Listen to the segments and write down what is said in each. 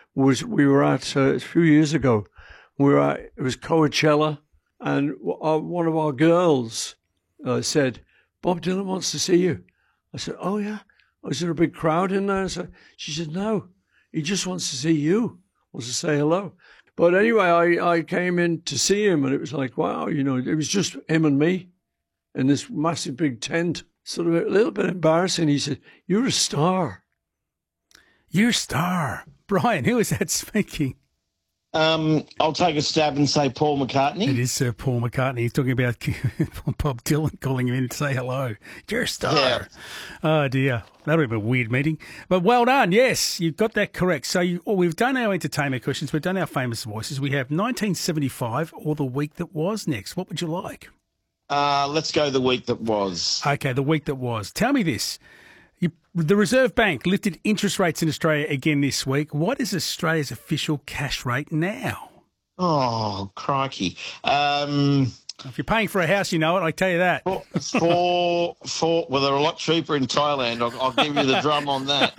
was we were at a few years ago. It was Coachella, and one of our girls said, "Bob Dylan wants to see you." I said, "Oh yeah." Was there a big crowd in there? She said, "No, he just wants to see you, wants to say hello." But anyway, I came in to see him, and it was like, wow, it was just him and me in this massive big tent. Sort of a little bit embarrassing. He said, "You're a star." You're a star. Brian, who is that speaking? I'll take a stab and say Paul McCartney. It is Sir Paul McCartney. He's talking about Bob Dylan calling him in to say hello. You're a star. Yeah. Oh, dear. That'll be a weird meeting. But well done. Yes, you've got that correct. So we've done our entertainment questions. We've done our famous voices. We have 1975 or the week that was next. What would you like? Let's go the week that was. Okay, the week that was. Tell me this. The Reserve Bank lifted interest rates in Australia again this week. What is Australia's official cash rate now? Oh, crikey. If you're paying for a house, you know it, I tell you that. Well, they're a lot cheaper in Thailand. I'll give you the drum on that.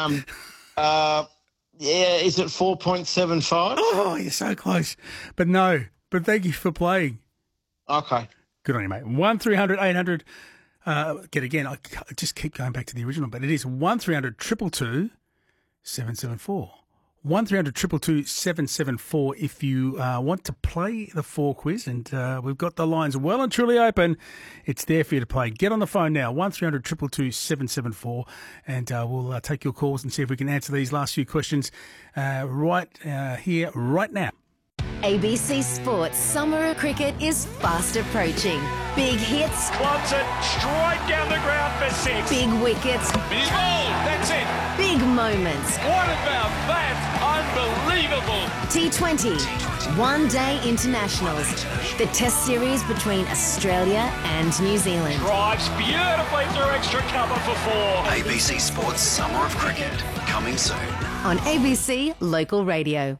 Is it 4.75? Oh, you're so close. But no, but thank you for playing. Okay. Good on you, mate. 1300 800. Get again. I just keep going back to the original, but it is 1300 222 774. 1300 222 774 if you want to play the 4 quiz, and we've got the lines well and truly open. It's there for you to play. Get on the phone now, 1300 222 774, and we'll take your calls and see if we can answer these last few questions right here, right now. ABC Sports Summer of Cricket is fast approaching. Big hits. Wants it straight down the ground for 6. Big wickets. He's bowled. That's it. Big moments. What about that? Unbelievable. T20. One-day internationals. The test series between Australia and New Zealand. Drives beautifully through extra cover for 4. ABC Sports Summer of Cricket. Coming soon. On ABC Local Radio.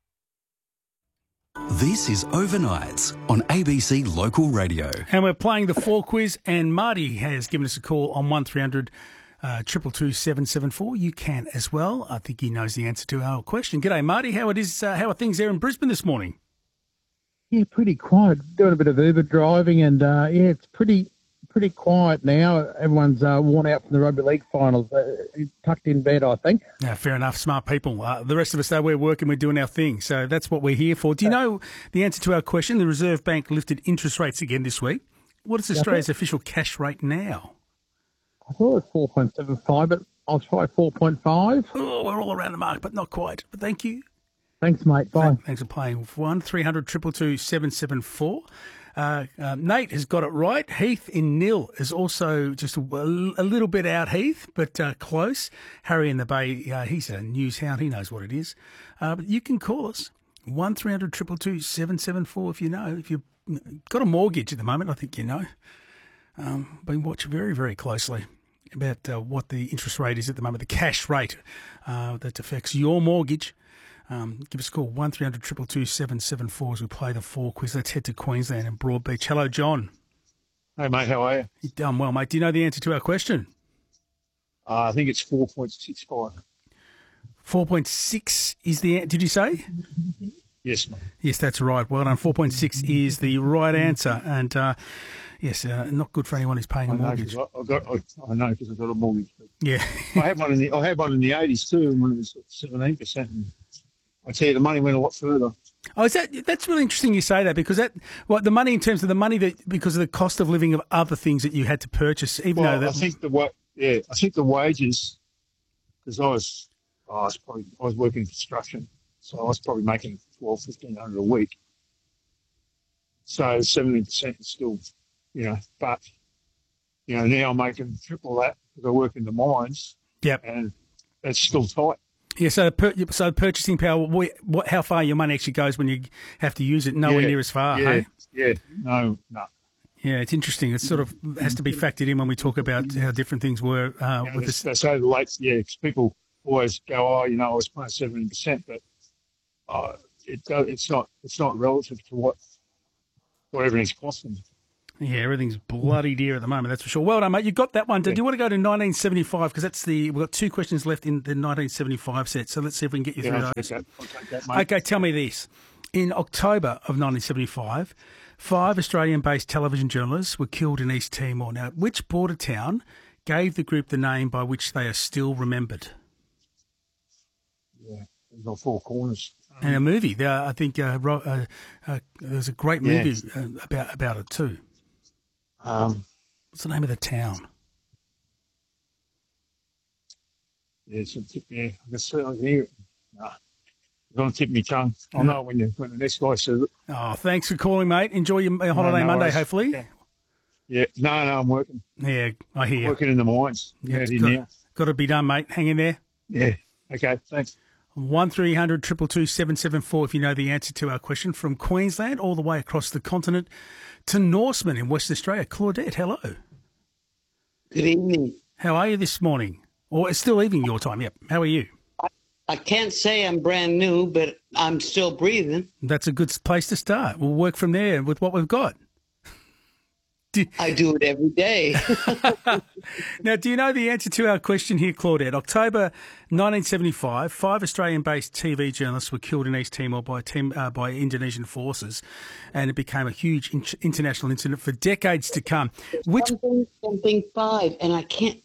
This is Overnights on ABC Local Radio. And we're playing the 4 quiz, and Marty has given us a call on 1300 222 774. You can as well. I think he knows the answer to our question. G'day, Marty. How are things there in Brisbane this morning? Yeah, pretty quiet. Doing a bit of Uber driving, and it's pretty quiet now. Everyone's worn out from the rugby league finals. Tucked in bed, I think. Yeah, fair enough. Smart people. The rest of us, though, we're working, we're doing our thing. So that's what we're here for. Do you know the answer to our question? The Reserve Bank lifted interest rates again this week. What is Australia's official cash rate now? I thought it was 4.75, but I'll try 4.5. Oh, we're all around the mark, but not quite. But thank you. Thanks, mate. Bye. Thanks for playing. 1300 222 774. Nate has got it right. Heath in Nil is also just a little bit out, Heath, but close. Harry in the Bay, he's a news hound. He knows what it is. But you can call us, 1300 222 774 if you know. If you've got a mortgage at the moment, I think you know. Been watching very, very closely about what the interest rate is at the moment, the cash rate that affects your mortgage. Give us a call, 1300 222 774 as we play the 4 quiz. Let's head to Queensland and Broadbeach. Hello, John. Hey, mate, how are you? You're done well, mate. Do you know the answer to our question? I think it's 4.65. 4.6 is the answer. Did you say? Yes, mate. Yes, that's right. Well done. 4.6 is the right answer. And, yes, not good for anyone who's paying a mortgage. I know because I've got a mortgage. Yeah. I had one in the 80s too, when it was 17%. And I tell you, the money went a lot further. Oh, that's really interesting you say that, because the money in terms of the money that, because of the cost of living of other things that you had to purchase, even though that. I think the wages, because I was working in construction, so I was probably making $1,200-1,500 a week. So 17% is still, but now I'm making triple that because I work in the mines. Yep, and it's still tight. Yeah, so purchasing power, how far your money actually goes when you have to use it, nowhere near as far, hey? Yeah, no. Yeah, it's interesting. It sort of has to be factored in when we talk about how different things were. With this. They say the late, because people always go, I was paying 17%, but it's not relative to what everything's costing. Yeah, everything's bloody dear at the moment, that's for sure. Well done, mate. You got that one. Do you want to go to 1975? Because we've got 2 questions left in the 1975 set, so let's see if we can get you through those. I'll take that, mate. Okay, tell me this. In October of 1975, 5 Australian-based television journalists were killed in East Timor. Now, which border town gave the group the name by which they are still remembered? Yeah, we've got 4 corners. And a movie. I think there's a great movie about it too. What's the name of the town? Yeah, I can certainly hear it. Nah, you're going to tip me tongue. I'll know when the next guy says it. Oh, thanks for calling, mate. Enjoy your holiday Monday, worries. hopefully. Yeah, no, I'm working. Yeah, I hear you. Working in the mines. Yeah, Out it's here now. got to be done, mate. Hang in there. Yeah, okay, thanks. 1300 222 774 if you know the answer to our question, from Queensland all the way across the continent to Norseman in Western Australia. Claudette, hello. Good evening. How are you this morning? Or it's still evening your time, yep. How are you? I can't say I'm brand new, but I'm still breathing. That's a good place to start. We'll work from there with what we've got. I do it every day. Now, do you know the answer to our question here, Claudette? October 1975, 5 Australian-based TV journalists were killed in East Timor by Indonesian forces, and it became a huge international incident for decades to come. Something 5, and I can't,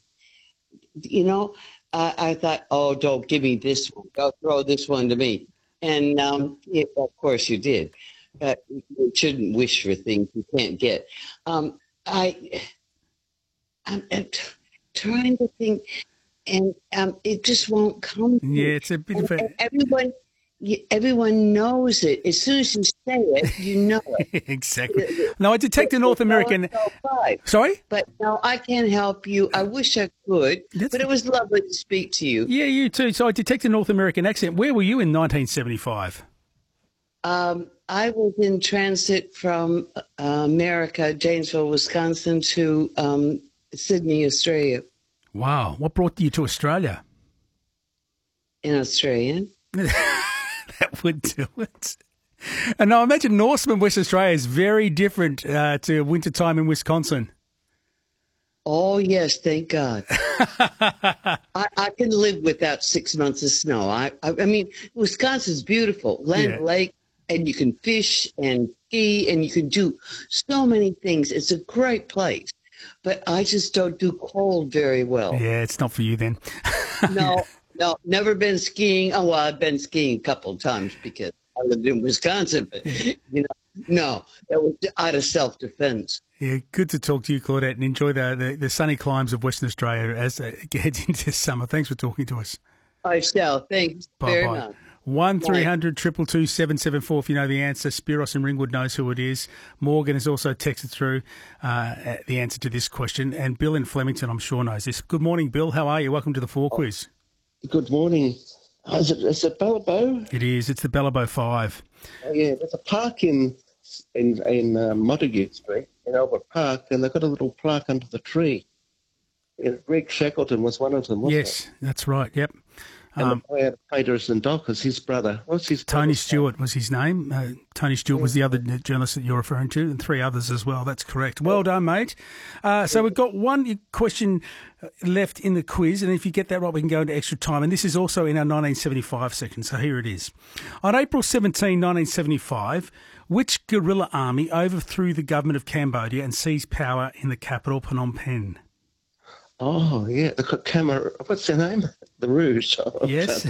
I thought, oh, don't give me this one. Go throw this one to me. And, of course you did. You shouldn't wish for things you can't get. I'm trying to think, and it just won't come. Yeah, it's a bit of a... Everyone knows it. As soon as you say it, you know it. Exactly. No, I detect a North American... Sorry? But no, I can't help you. I wish I could, but it was lovely to speak to you. Yeah, you too. So I detect a North American accent. Where were you in 1975? I was in transit from America, Janesville, Wisconsin, to Sydney, Australia. Wow. What brought you to Australia? In Australian. That would do it. And now I imagine Norseman, West Australia is very different to wintertime in Wisconsin. Oh, yes, thank God. I can live without 6 months of snow. I mean, Wisconsin's beautiful. Lake, and you can fish and ski, and you can do so many things. It's a great place. But I just don't do cold very well. Yeah, it's not for you then. No, never been skiing. Oh, well, I've been skiing a couple of times because I lived in Wisconsin. But, no, that was out of self-defense. Yeah, good to talk to you, Claudette, and enjoy the sunny climes of Western Australia as it gets into summer. Thanks for talking to us. I shall. Thanks very much. 1300 222 774 if you know the answer. Spiros in Ringwood knows who it is. Morgan has also texted through the answer to this question. And Bill in Flemington, I'm sure, knows this. Good morning, Bill. How are you? Welcome to the 4 quiz. Good morning. Is it Bellabo? It is. It's the Bellabo 5. Oh, yeah, there's a park in Montague Street in Albert Park, and they've got a little plaque under the tree. Greg Shackleton was one of them, wasn't Yes, that's right. Yep. And the boy out of Painters and Dockers, his brother. What's his Tony Stewart was his name. Tony Stewart was the other journalist that you're referring to, and 3 others as well. That's correct. Well done, mate. So we've got one question left in the quiz, and if you get that right, we can go into extra time. And this is also in our 1975 section, so here it is. On April 17, 1975, which guerrilla army overthrew the government of Cambodia and seized power in the capital, Phnom Penh? Oh, yeah. What's their name? The Rouge. Oh, yes.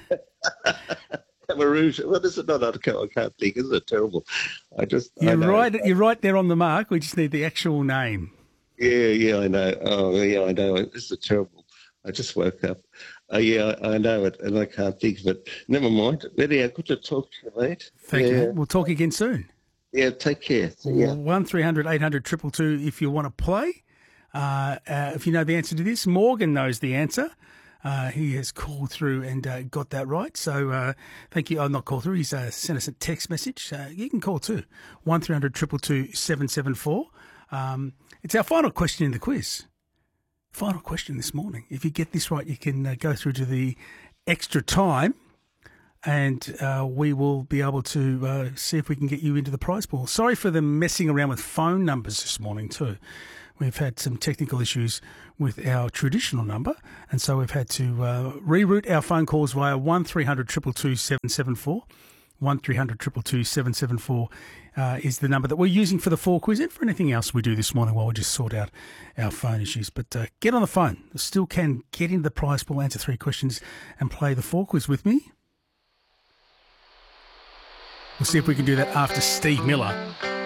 Rouge. What is it? No, I can't think. Isn't it terrible? You're right there on the mark. We just need the actual name. Yeah, I know. Oh, yeah, I know. This is terrible. I just woke up. Yeah, I know it, and I can't think of it. Never mind. Really, good to talk to you, mate. Thank you. We'll talk again soon. Yeah, take care. Yeah. 1300 800 222 if you want to play. If you know the answer to this, Morgan knows the answer. He has called through and got that right. So thank you. Not called through. He's sent us a text message. You can call too. 1300 222 774. It's our final question in the quiz. Final question this morning. If you get this right, you can go through to the extra time. and we will be able to see if we can get you into the prize pool. Sorry for the messing around with phone numbers this morning too. We've had some technical issues with our traditional number, and so we've had to reroute our phone calls via 1300 222 774. 1300 222 774 is the number that we're using for the 4 quiz and for anything else we do this morning while we just sort out our phone issues. But get on the phone. Still can get into the prize pool, answer 3 questions, and play the 4 quiz with me. We'll see if we can do that after Steve Miller.